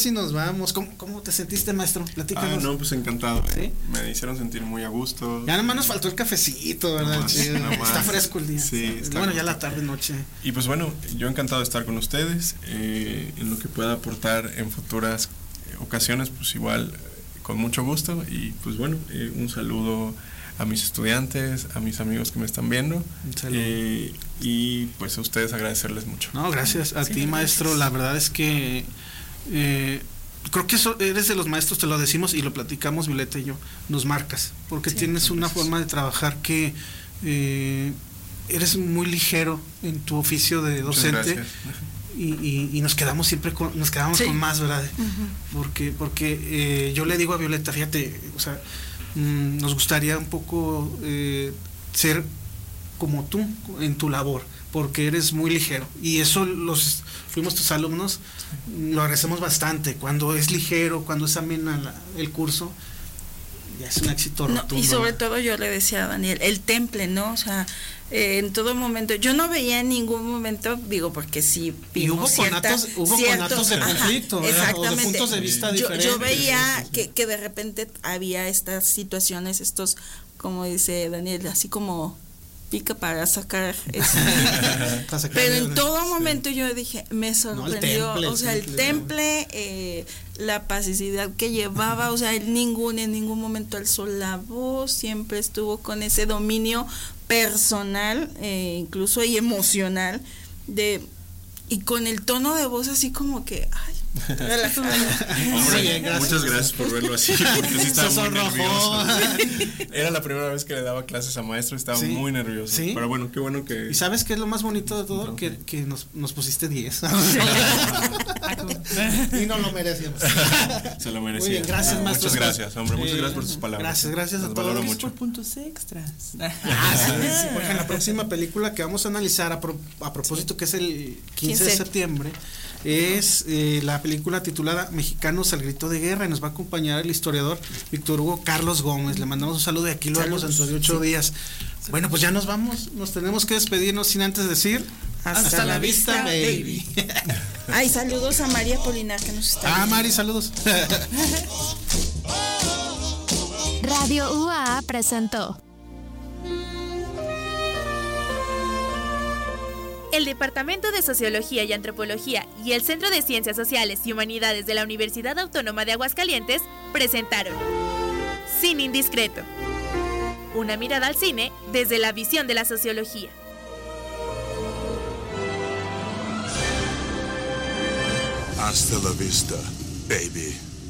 si nos vamos. ¿Cómo te sentiste, maestro? Platícanos. No, pues encantado. ¿Sí? Me hicieron sentir muy a gusto. Ya nada más nos faltó el cafecito, ¿verdad? Nada más. Está fresco el día. Sí, está bueno, bien. ya la tarde, noche. Y pues bueno, yo encantado de estar con ustedes, en lo que pueda aportar en futuras ocasiones, pues igual con mucho gusto. Y pues bueno, un saludo a mis estudiantes, a mis amigos que me están viendo. Un saludo. Y pues a ustedes agradecerles mucho. No, gracias a ti, gracias. maestro. La verdad es que creo que eres de los maestros, te lo decimos y lo platicamos Violeta y yo, nos marcas, porque Sí, tienes una gracias. forma de trabajar que eres muy ligero en tu oficio de Muchas docente. gracias. Y nos quedamos siempre con Sí. más, ¿verdad? Ujú. Porque yo le digo a Violeta, fíjate, o sea, nos gustaría un poco ser como tú en tu labor, porque eres muy ligero, y eso fuimos tus alumnos, lo agradecemos bastante. Cuando es ligero, cuando es amena el curso, ya es un éxito No, rotundo. y sobre todo yo le decía a Daniel, el temple, ¿no? O sea, en todo momento, yo no veía en ningún momento, digo, porque sí Y hubo vimos conatos de ajá, conflicto, ¿verdad? O de exactamente. puntos de vista Yo diferentes. veía Sí. que de repente había estas situaciones, estos, como dice Daniel, así como pica para sacar eso. Para sacar Pero en verde. todo momento yo dije, me sorprendió, temple, o sea, el temple, la pacificidad que llevaba, o sea, en ningún momento alzó la voz, siempre estuvo con ese dominio personal, incluso y emocional, y con el tono de voz así como que, ay, Hombre, bien, gracias. muchas gracias por verlo así, porque sí estaba Se muy sonrojó. nervioso. Era la primera vez que le daba clases a maestro, estaba Sí. muy nervioso. Sí. Pero bueno, qué bueno que... ¿Y sabes qué es lo más bonito de todo? No. Que nos pusiste 10. Y no lo merecíamos. Se lo merecía. Muy bien, gracias, maestro. Muchas gracias, hombre, muchas gracias por sus palabras. Gracias a Las todos. valoro Gracias mucho. Por puntos extras. Sí, porque en la próxima película que vamos a analizar a propósito, que es el 15 de 15. septiembre, es la película titulada Mexicanos al grito de guerra, y nos va a acompañar el historiador Víctor Hugo Carlos Gómez. Le mandamos un saludo y aquí lo vemos dentro de 8 días. Bueno, pues ya nos vamos, nos tenemos que despedirnos sin antes decir hasta la vista, baby. Ay, saludos a María Polinar que nos está viendo. Mari, saludos. Radio UAA presentó El Departamento de Sociología y Antropología y el Centro de Ciencias Sociales y Humanidades de la Universidad Autónoma de Aguascalientes presentaron Cine Indiscreto, una mirada al cine desde la visión de la sociología. Hasta la vista, baby.